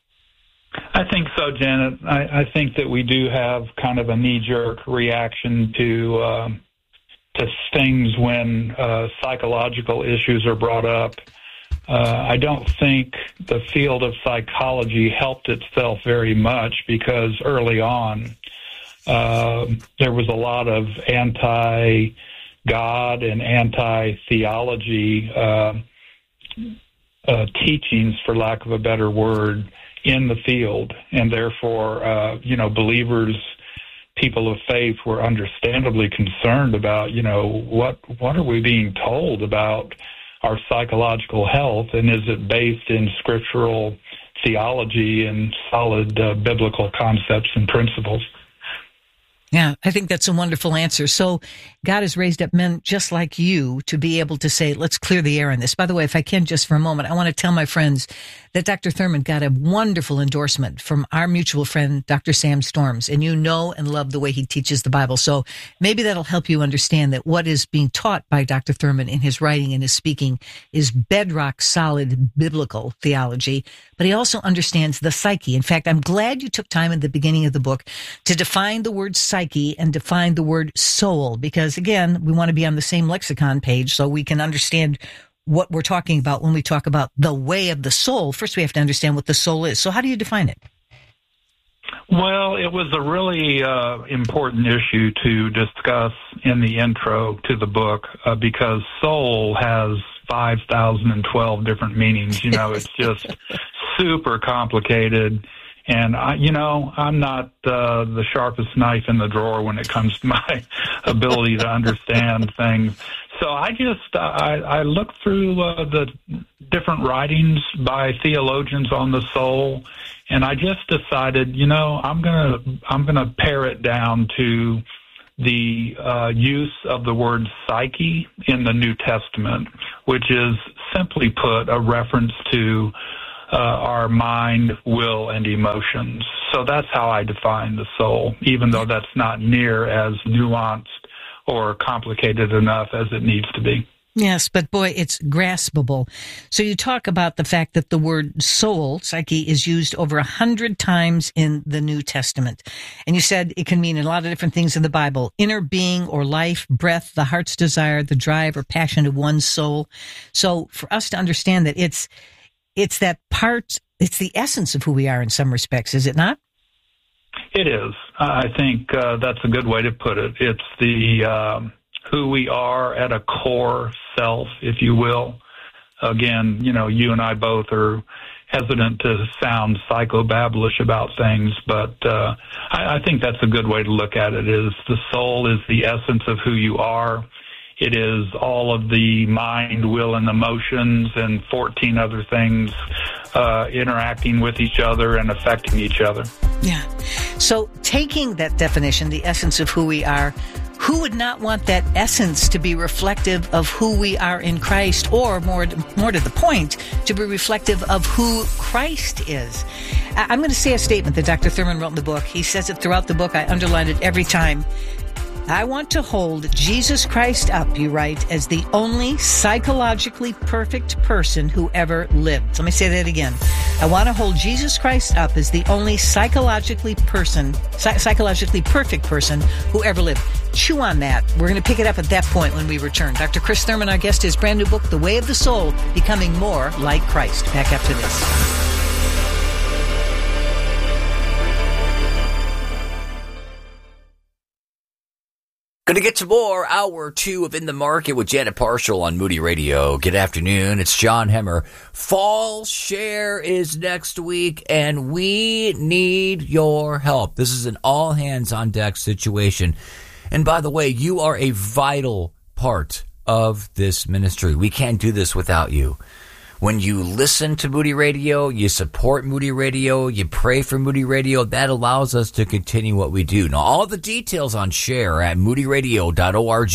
I think so, Janet. I, I think that we do have kind of a knee-jerk reaction to um, to things when uh, psychological issues are brought up. Uh, I don't think the field of psychology helped itself very much, because early on uh, there was a lot of anti-God and anti-theology uh, uh, teachings, for lack of a better word, in the field, and therefore, uh, you know, believers, people of faith, were understandably concerned about, you know, what what are we being told about our psychological health, and is it based in scriptural theology and solid uh, biblical concepts and principles? Yeah, I think that's a wonderful answer. So God has raised up men just like you to be able to say, let's clear the air on this. By the way, if I can just for a moment, I want to tell my friends that Doctor Thurman got a wonderful endorsement from our mutual friend, Doctor Sam Storms, and you know and love the way he teaches the Bible. So maybe that'll help you understand that what is being taught by Doctor Thurman in his writing and his speaking is bedrock solid biblical theology, but he also understands the psyche. In fact, I'm glad you took time in the beginning of the book to define the word psyche and define the word soul, because again, we want to be on the same lexicon page so we can understand what we're talking about when we talk about the way of the soul. First, we have to understand what the soul is. So how do you define it? Well, it was a really uh, important issue to discuss in the intro to the book uh, because soul has five thousand twelve different meanings. You know, it's just super complicated. And, I, you know, I'm not uh, the sharpest knife in the drawer when it comes to my ability to understand things. So I just, I, I looked through uh, the different writings by theologians on the soul, and I just decided, you know, I'm gonna, I'm gonna pare it down to the uh, use of the word psyche in the New Testament, which is simply put a reference to uh, our mind, will, and emotions. So that's how I define the soul, even though that's not near as nuanced or complicated enough as it needs to be. Yes, but boy, it's graspable. So you talk about the fact that the word soul, psyche, is used over a hundred times in the New Testament. And you said it can mean a lot of different things in the Bible. Inner being or life, breath, the heart's desire, the drive or passion of one's soul. So for us to understand that it's, it's that part, it's the essence of who we are in some respects, is it not? It is. I think uh, that's a good way to put it. It's the um, who we are at a core self, if you will. Again, you know, you and I both are hesitant to sound psychobabblish about things, but uh, I, I think that's a good way to look at it, is the soul is the essence of who you are. It is all of the mind, will, and emotions and fourteen other things uh, interacting with each other and affecting each other. Yeah. So taking that definition, the essence of who we are, who would not want that essence to be reflective of who we are in Christ, or more, more to the point, to be reflective of who Christ is? I'm going to say a statement that Doctor Thurman wrote in the book. He says it throughout the book. I underlined it every time. I want to hold Jesus Christ up, you write, as the only psychologically perfect person who ever lived. Let me say that again. I want to hold Jesus Christ up as the only psychologically person, psych- psychologically perfect person who ever lived. Chew on that. We're going to pick it up at that point when we return. Doctor Chris Thurman, our guest, his brand new book, The Way of the Soul, Becoming More Like Christ. Back after this. Going to get to more hour two of In the Market with Janet Parshall on Moody Radio. Good afternoon. It's John Hemmer. Fall Share is next week, and we need your help. This is an all hands on deck situation. And by the way, you are a vital part of this ministry. We can't do this without you. When you listen to Moody Radio, you support Moody Radio, you pray for Moody Radio, that allows us to continue what we do. Now, all the details on Share at moody radio dot org.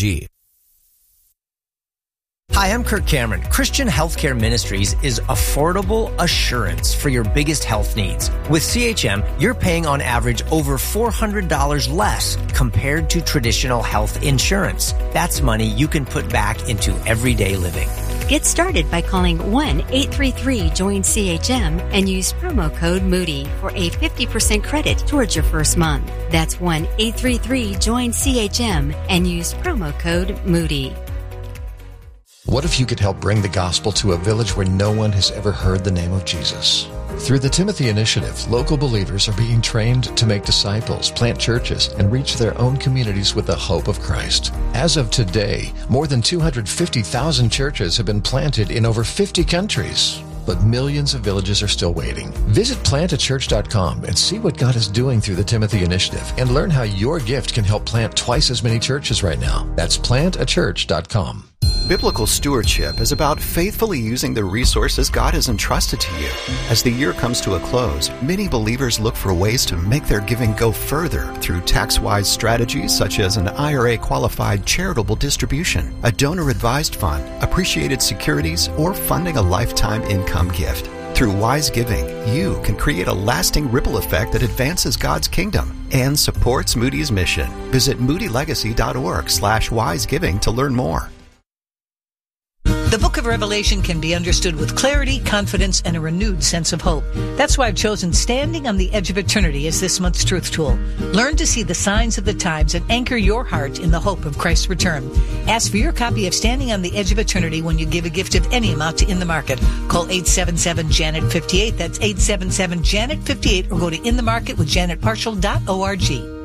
Hi, I'm Kirk Cameron. Christian Healthcare Ministries is affordable assurance for your biggest health needs. With C H M, you're paying on average over four hundred dollars less compared to traditional health insurance. That's money you can put back into everyday living. Get started by calling one eight three three join C H M and use promo code Moody for a fifty percent credit towards your first month. That's one eight three three join C H M and use promo code Moody. What if you could help bring the gospel to a village where no one has ever heard the name of Jesus? Through the Timothy Initiative, local believers are being trained to make disciples, plant churches, and reach their own communities with the hope of Christ. As of today, more than two hundred fifty thousand churches have been planted in over fifty countries. But millions of villages are still waiting. Visit plant a church dot com and see what God is doing through the Timothy Initiative, and learn how your gift can help plant twice as many churches right now. That's plant a church dot com. Biblical stewardship is about faithfully using the resources God has entrusted to you. As the year comes to a close, many believers look for ways to make their giving go further through tax-wise strategies such as an I R A-qualified charitable distribution, a donor-advised fund, appreciated securities, or funding a lifetime income gift. Through wise giving, you can create a lasting ripple effect that advances God's kingdom and supports Moody's mission. Visit moodylegacy.org slash wisegiving to learn more. The book of Revelation can be understood with clarity, confidence, and a renewed sense of hope. That's why I've chosen Standing on the Edge of Eternity as this month's truth tool. Learn to see the signs of the times and anchor your heart in the hope of Christ's return. Ask for your copy of Standing on the Edge of Eternity when you give a gift of any amount to In the Market. Call eight seven seven, Janet fifty-eight. That's eight seven seven, Janet fifty-eight, or go to in the market with janet partial dot org.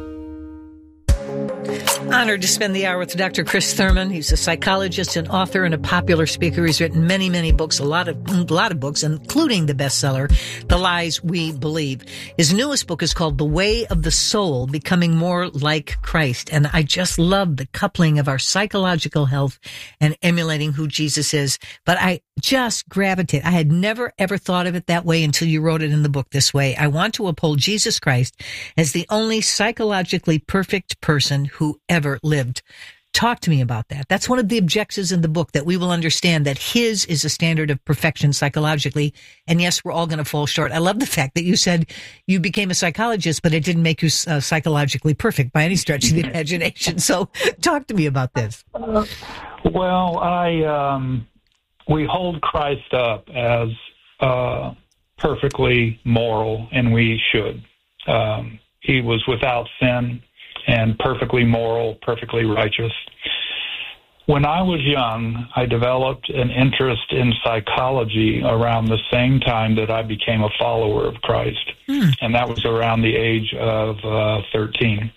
Honored to spend the hour with Doctor Chris Thurman. He's a psychologist, an author, and a popular speaker. He's written many, many books, a lot of, a lot of books, including the bestseller, The Lies We Believe. His newest book is called The Way of the Soul, Becoming More Like Christ. And I just love the coupling of our psychological health and emulating who Jesus is. But I just gravitate. I had never, ever thought of it that way until you wrote it in the book this way. I want to uphold Jesus Christ as the only psychologically perfect person who ever lived. Talk to me about that. That's one of the objectives in the book, that we will understand that his is a standard of perfection psychologically. And yes, we're all going to fall short. I love the fact that you said you became a psychologist, but it didn't make you uh, psychologically perfect by any stretch of the imagination. So talk to me about this. Uh, well, I, um, we hold Christ up as uh, perfectly moral, and we should. Um, he was without sin and perfectly moral, perfectly righteous. When I was young, I developed an interest in psychology around the same time that I became a follower of Christ, mm. and that was around the age of uh, thirteen.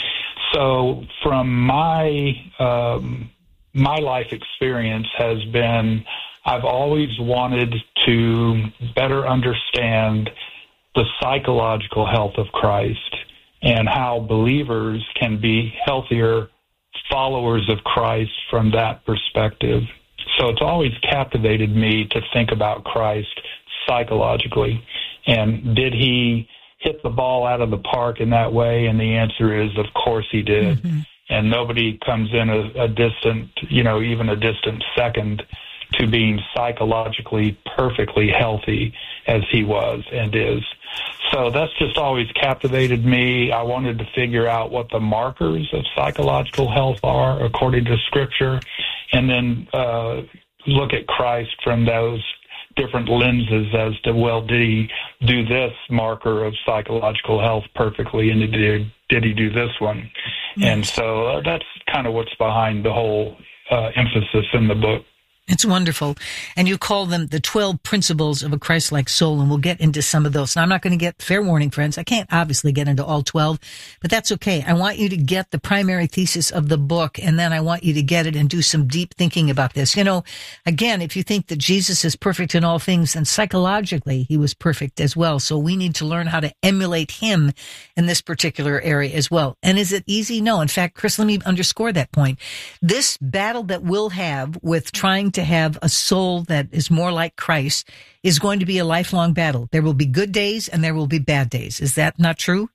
So from my um, my life experience has been, I've always wanted to better understand the psychological health of Christ and how believers can be healthier followers of Christ from that perspective. So it's always captivated me to think about Christ psychologically. And did he hit the ball out of the park in that way? And the answer is, of course he did. Mm-hmm. And nobody comes in a, a distant, you know, even a distant second to being psychologically perfectly healthy as he was and is. So that's just always captivated me. I wanted to figure out what the markers of psychological health are according to Scripture, and then uh, look at Christ from those different lenses as to, well, did he do this marker of psychological health perfectly, and did, did he do this one? Yes. And so uh, that's kind of what's behind the whole uh, emphasis in the book. It's wonderful. And you call them the twelve principles of a Christ-like soul, and we'll get into some of those. Now, I'm not going to get, fair warning, friends, I can't obviously get into all twelve, but that's okay. I want you to get the primary thesis of the book, and then I want you to get it and do some deep thinking about this. You know, again, if you think that Jesus is perfect in all things, then psychologically he was perfect as well. So we need to learn how to emulate him in this particular area as well. And is it easy? No. In fact, Chris, let me underscore that point. This battle that we'll have with trying to have a soul that is more like Christ is going to be a lifelong battle. There will be good days and there will be bad days. Is that not true?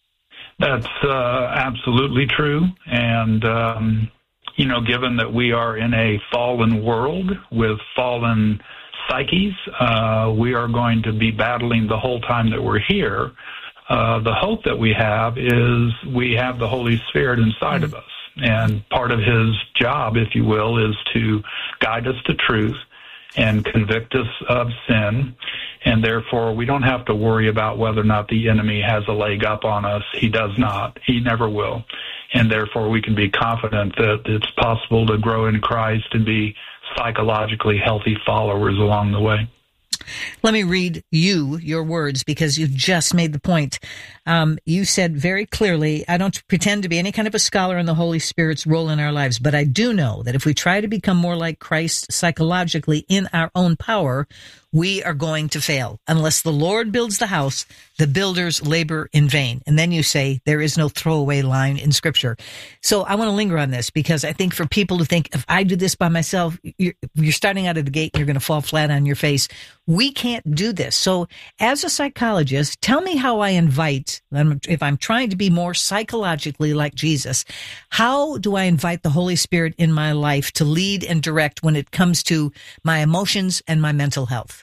That's uh, absolutely true. And, um, you know, given that we are in a fallen world with fallen psyches, uh, we are going to be battling the whole time that we're here. Uh, the hope that we have is we have the Holy Spirit inside mm-hmm. of us. And part of his job, if you will, is to guide us to truth and convict us of sin. And therefore, we don't have to worry about whether or not the enemy has a leg up on us. He does not. He never will. And therefore, we can be confident that it's possible to grow in Christ and be psychologically healthy followers along the way. Let me read you your words, because you just made the point. Um, you said very clearly, I don't pretend to be any kind of a scholar in the Holy Spirit's role in our lives, but I do know that if we try to become more like Christ psychologically in our own power, we are going to fail. Unless the Lord builds the house, the builders labor in vain. And then you say there is no throwaway line in Scripture. So I want to linger on this because I think for people who think if I do this by myself, you're, you're starting out of the gate and you're going to fall flat on your face. We can't do this. So as a psychologist, tell me how I invite, if I'm trying to be more psychologically like Jesus, how do I invite the Holy Spirit in my life to lead and direct when it comes to my emotions and my mental health?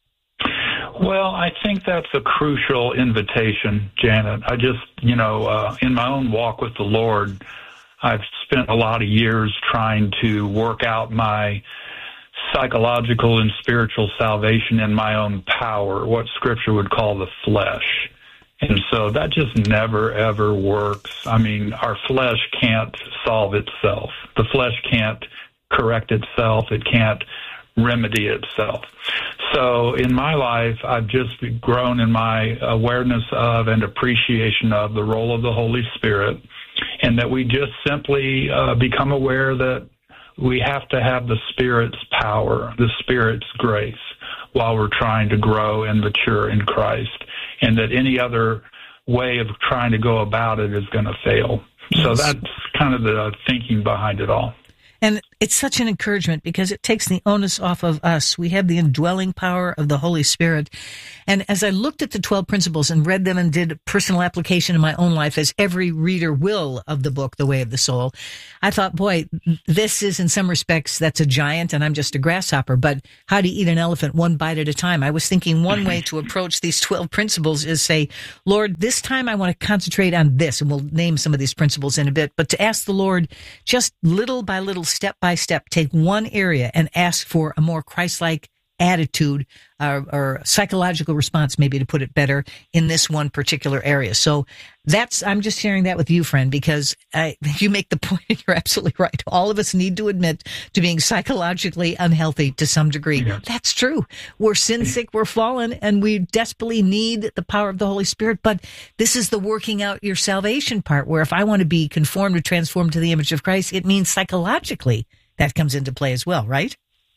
Well, I think that's a crucial invitation, Janet. I just, you know, uh, in my own walk with the Lord, I've spent a lot of years trying to work out my psychological and spiritual salvation in my own power, what Scripture would call the flesh. And so that just never, ever works. I mean, our flesh can't solve itself. The flesh can't correct itself. It can't remedy itself. So in my life, I've just grown in my awareness of and appreciation of the role of the Holy Spirit, and that we just simply uh, become aware that we have to have the Spirit's power, the Spirit's grace, while we're trying to grow and mature in Christ, and that any other way of trying to go about it is going to fail. So that's kind of the thinking behind it all. And it's such an encouragement because it takes the onus off of us. We have the indwelling power of the Holy Spirit. And as I looked at the twelve principles and read them and did personal application in my own life, as every reader will of the book, The Way of the Soul, I thought, boy, this is in some respects, that's a giant and I'm just a grasshopper. But how do you eat an elephant one bite at a time? I was thinking one way to approach these twelve principles is say, Lord, this time I want to concentrate on this. And we'll name some of these principles in a bit. But to ask the Lord, just little by little, step by step, take one area and ask for a more Christ-like attitude uh, or psychological response, maybe to put it better, in this one particular area. So that's, I'm just sharing that with you, friend, because I, you make the point. You're absolutely right. All of us need to admit to being psychologically unhealthy to some degree. Yeah. That's true. We're sin sick, we're fallen, and we desperately need the power of the Holy Spirit. But this is the working out your salvation part, where if I want to be conformed or transformed to the image of Christ, it means psychologically that comes into play as well, right?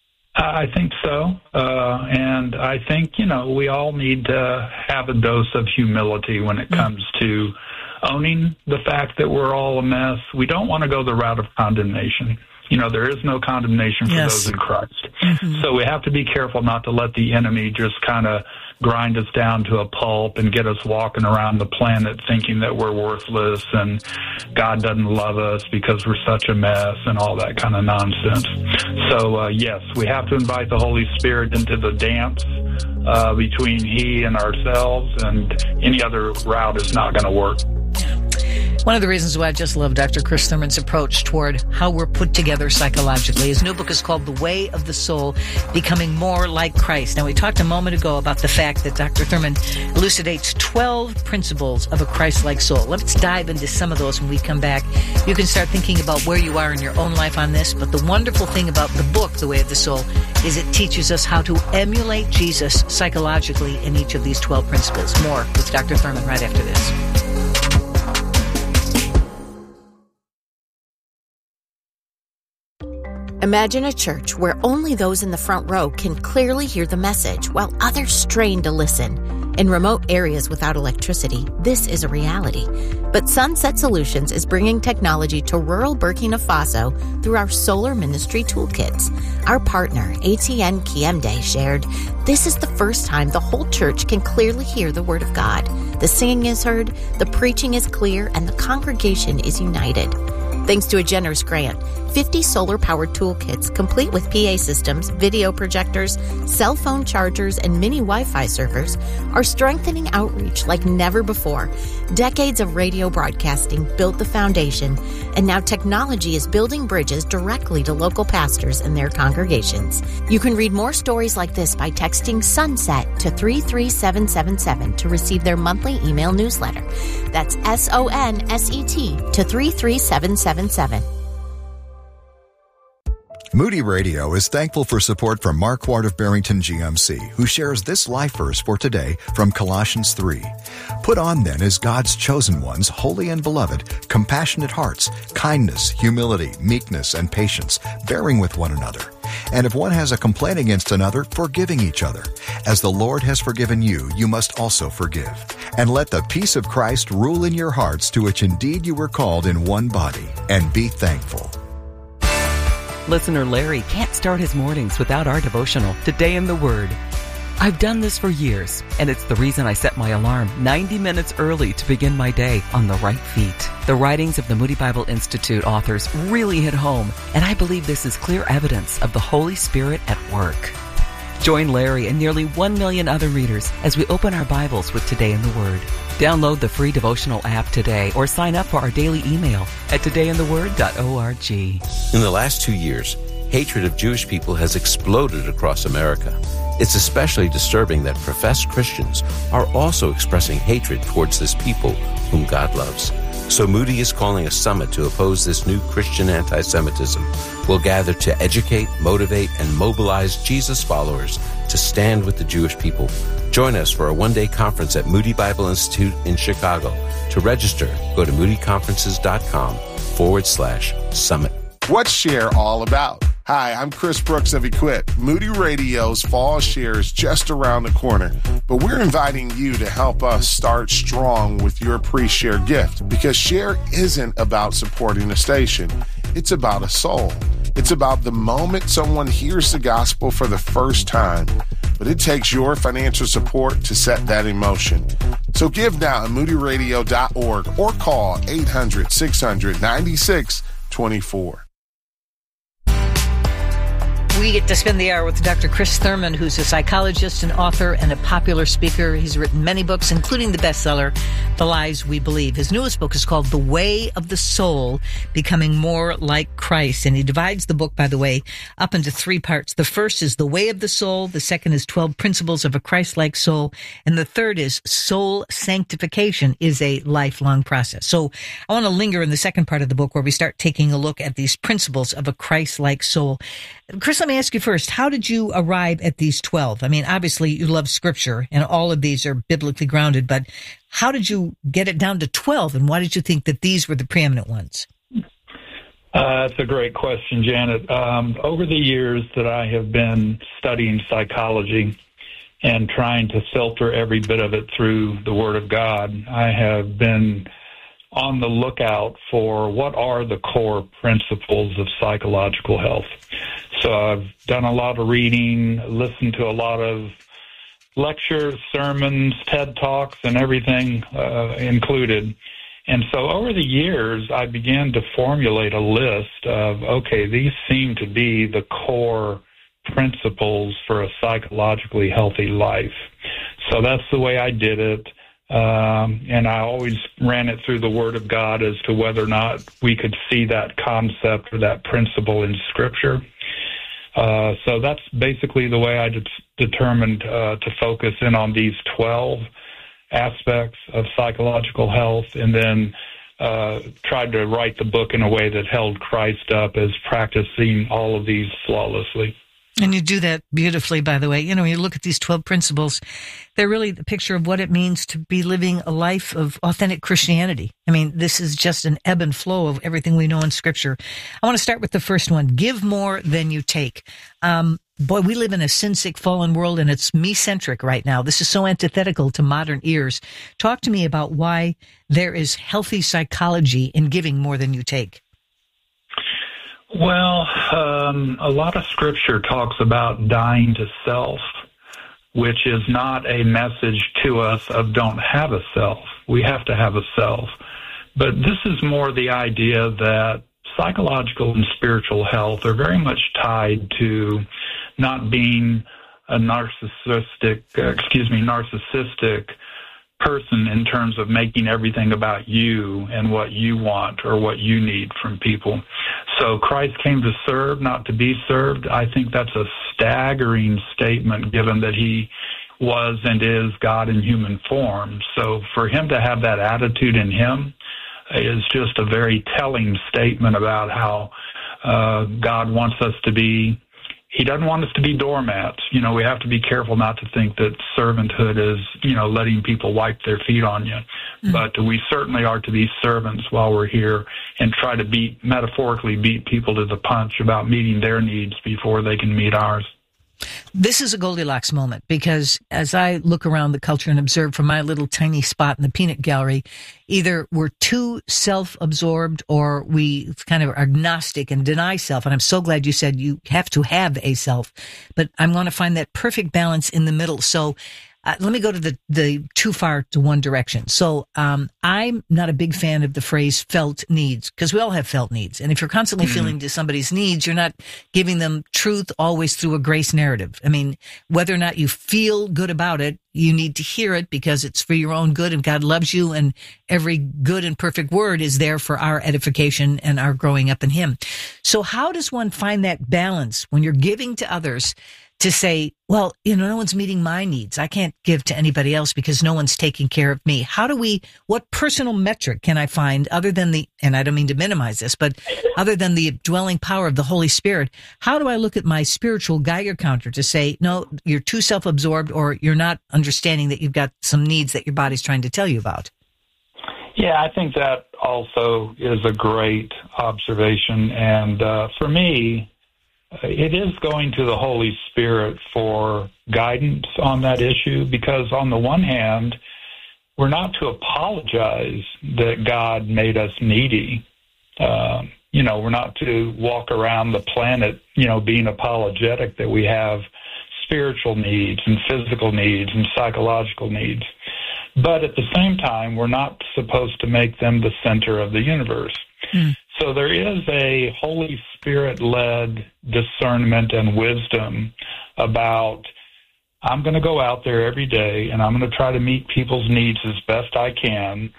I think so. Uh, and I think, you know, we all need to have a dose of humility when it comes to owning the fact that we're all a mess. We don't want to go the route of condemnation. You know, there is no condemnation for yes. those in Christ. Mm-hmm. So we have to be careful not to let the enemy just kind of grind us down to a pulp and get us walking around the planet thinking that we're worthless and God doesn't love us because we're such a mess and all that kind of nonsense. So, uh, yes, we have to invite the Holy Spirit into the dance uh, between He and ourselves, and any other route is not going to work. One of the reasons why I just love Doctor Chris Thurman's approach toward how we're put together psychologically. His new book is called The Way of the Soul, Becoming More Like Christ. Now, we talked a moment ago about the fact that Doctor Thurman elucidates twelve principles of a Christ-like soul. Let's dive into some of those when we come back. You can start thinking about where you are in your own life on this, but the wonderful thing about the book, The Way of the Soul, is it teaches us how to emulate Jesus psychologically in each of these twelve principles. More with Doctor Thurman right after this. Imagine a church where only those in the front row can clearly hear the message while others strain to listen. In remote areas without electricity, this is a reality. But Sunset Solutions is bringing technology to rural Burkina Faso through our Solar Ministry Toolkits. Our partner, A T N Kiemde, shared, "This is the first time the whole church can clearly hear the Word of God. The singing is heard, the preaching is clear, and the congregation is united." Thanks to a generous grant, fifty solar-powered toolkits complete with P A systems, video projectors, cell phone chargers, and mini Wi-Fi servers are strengthening outreach like never before. Decades of radio broadcasting built the foundation, and now technology is building bridges directly to local pastors and their congregations. You can read more stories like this by texting SUNSET to three three seven seven seven to receive their monthly email newsletter. That's S O N S E T to three three seven seven seven. Moody Radio is thankful for support from Mark Ward of Barrington G M C, who shares this life verse for today from Colossians three. Put on then as God's chosen ones, holy and beloved, compassionate hearts, kindness, humility, meekness, and patience, bearing with one another. And if one has a complaint against another, forgiving each other. As the Lord has forgiven you, you must also forgive. And let the peace of Christ rule in your hearts, to which indeed you were called in one body. And be thankful. Listener Larry can't start his mornings without our devotional, Today in the Word. I've done this for years, and it's the reason I set my alarm ninety minutes early to begin my day on the right feet. The writings of the Moody Bible Institute authors really hit home, and I believe this is clear evidence of the Holy Spirit at work. Join Larry and nearly one million other readers as we open our Bibles with Today in the Word. Download the free devotional app today or sign up for our daily email at today in the word dot org. In the last two years, hatred of Jewish people has exploded across America. It's especially disturbing that professed Christians are also expressing hatred towards this people whom God loves. So Moody is calling a summit to oppose this new Christian anti-Semitism. We'll gather to educate, motivate, and mobilize Jesus followers to stand with the Jewish people. Join us for a one-day conference at Moody Bible Institute in Chicago. To register, go to moodyconferences.com forward slash summit. What's Share all about? Hi, I'm Chris Brooks of Equip. Moody Radio's Fall Share is just around the corner, but we're inviting you to help us start strong with your pre-share gift, because Share isn't about supporting a station. It's about a soul. It's about the moment someone hears the gospel for the first time, but it takes your financial support to set that in motion. So give now at moody radio dot org or call eight hundred, six hundred, ninety-six twenty-four. We get to spend the hour with Doctor Chris Thurman, who's a psychologist, an author, and a popular speaker. He's written many books, including the bestseller, The Lies We Believe. His newest book is called The Way of the Soul, Becoming More Like Christ. And he divides the book, by the way, up into three parts. The first is The Way of the Soul. The second is twelve Principles of a Christ-like Soul. And the third is Soul Sanctification is a Lifelong Process. So I want to linger in the second part of the book where we start taking a look at these principles of a Christ-like soul. Chris, let me ask you first, how did you arrive at these twelve? I mean, obviously you love Scripture, and all of these are biblically grounded, but how did you get it down to twelve, and why did you think that these were the preeminent ones? Uh, that's a great question, Janet. Um, over the years that I have been studying psychology and trying to filter every bit of it through the Word of God, I have been on the lookout for what are the core principles of psychological health. So I've done a lot of reading, listened to a lot of lectures, sermons, TED Talks, and everything uh, included. And so over the years, I began to formulate a list of, okay, these seem to be the core principles for a psychologically healthy life. So that's the way I did it. Um, and I always ran it through the Word of God as to whether or not we could see that concept or that principle in Scripture. Uh, so that's basically the way I de- determined uh, to focus in on these twelve aspects of psychological health, and then uh, tried to write the book in a way that held Christ up as practicing all of these flawlessly. And you do that beautifully, by the way. You know, when you look at these twelve principles, they're really the picture of what it means to be living a life of authentic Christianity. I mean, this is just an ebb and flow of everything we know in Scripture. I want to start with the first one. Give more than you take. Um, boy, we live in a sin-sick, fallen world, and it's me-centric right now. This is so antithetical to modern ears. Talk to me about why there is healthy psychology in giving more than you take. Well, um, a lot of Scripture talks about dying to self, which is not a message to us of don't have a self. We have to have a self. But this is more the idea that psychological and spiritual health are very much tied to not being a narcissistic, uh, excuse me, narcissistic person in terms of making everything about you and what you want or what you need from people. So Christ came to serve, not to be served. I think that's a staggering statement given that he was and is God in human form. So for him to have that attitude in him is just a very telling statement about how uh, God wants us to be he doesn't want us to be doormats. You know, we have to be careful not to think that servanthood is, you know, letting people wipe their feet on you. Mm-hmm. But we certainly are to be servants while we're here and try to beat, metaphorically beat people to the punch about meeting their needs before they can meet ours. This is a Goldilocks moment, because as I look around the culture and observe from my little tiny spot in the peanut gallery, either we're too self-absorbed or we kind of are agnostic and deny self. And I'm so glad you said you have to have a self, but I'm going to find that perfect balance in the middle. So Uh, let me go to the, the too far to one direction. So um, I'm not a big fan of the phrase felt needs, because we all have felt needs. And if you're constantly mm-hmm. feeling to somebody's needs, you're not giving them truth always through a grace narrative. I mean, whether or not you feel good about it, you need to hear it because it's for your own good and God loves you, and every good and perfect word is there for our edification and our growing up in Him. So how does one find that balance when you're giving to others to say, well, you know, no one's meeting my needs. I can't give to anybody else because no one's taking care of me. How do we, what personal metric can I find other than the, and I don't mean to minimize this, but other than the dwelling power of the Holy Spirit, how do I look at my spiritual Geiger counter to say, no, you're too self-absorbed, or you're not understanding that you've got some needs that your body's trying to tell you about? Yeah, I think that also is a great observation. And uh, for me, it is going to the Holy Spirit for guidance on that issue, because on the one hand, we're not to apologize that God made us needy. Uh, you know, we're not to walk around the planet, you know, being apologetic that we have spiritual needs and physical needs and psychological needs. But at the same time, we're not supposed to make them the center of the universe. Mm. So there is a Holy Spirit-led discernment and wisdom about, I'm going to go out there every day and I'm going to try to meet people's needs as best I can,